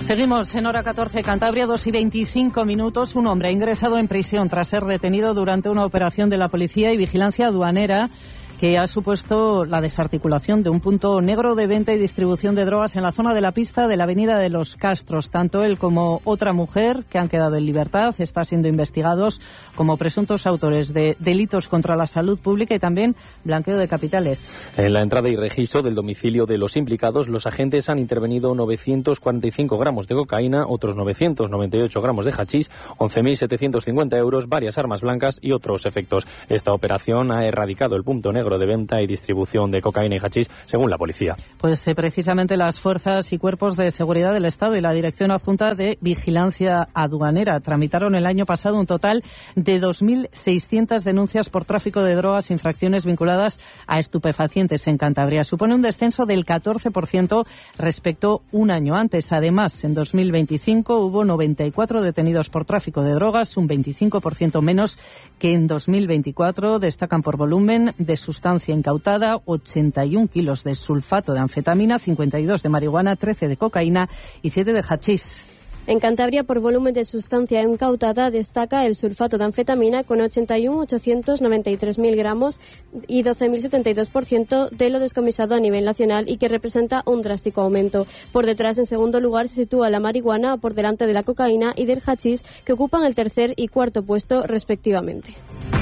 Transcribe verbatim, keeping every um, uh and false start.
Seguimos en hora catorce, Cantabria, dos y veinticinco minutos. Un hombre ha ingresado en prisión tras ser detenido durante una operación de la policía y vigilancia aduanera que ha supuesto la desarticulación de un punto negro de venta y distribución de drogas en la zona de la pista de la Avenida de los Castros. Tanto él como otra mujer, que han quedado en libertad, están siendo investigados como presuntos autores de delitos contra la salud pública y también blanqueo de capitales. En la entrada y registro del domicilio de los implicados, los agentes han intervenido novecientos cuarenta y cinco gramos de cocaína, otros novecientos noventa y ocho gramos de hachís, once mil setecientos cincuenta euros, varias armas blancas y otros efectos. Esta operación ha erradicado el punto negro de venta y distribución de cocaína y hachís, según la policía. Pues eh, precisamente las fuerzas y cuerpos de seguridad del Estado y la Dirección Adjunta de Vigilancia Aduanera tramitaron el año pasado un total de dos mil seiscientas denuncias por tráfico de drogas, infracciones vinculadas a estupefacientes en Cantabria. Supone un descenso del catorce por ciento respecto un año antes. Además, en dos mil veinticinco hubo noventa y cuatro detenidos por tráfico de drogas, un veinticinco por ciento menos que en dos mil veinticuatro. Destacan por volumen de sustancia incautada, ochenta y un kilos de sulfato de anfetamina, cincuenta y dos de marihuana, trece de cocaína y siete de hachís. En Cantabria, por volumen de sustancia incautada, destaca el sulfato de anfetamina con ochenta y un mil ochocientos noventa y tres mil gramos y doce mil setenta y dos por ciento de lo descomisado a nivel nacional y que representa un drástico aumento. Por detrás, en segundo lugar, se sitúa la marihuana por delante de la cocaína y del hachís, que ocupan el tercer y cuarto puesto respectivamente.